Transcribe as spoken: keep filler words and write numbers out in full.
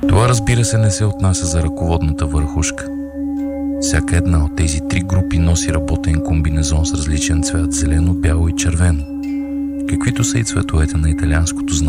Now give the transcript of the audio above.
Това, разбира се, не се отнася за ръководната върхушка. Всяка една от тези три групи носи работен комбинезон с различен цвят – зелено, бяло и червено, каквито са и цветовете на италианското знаме.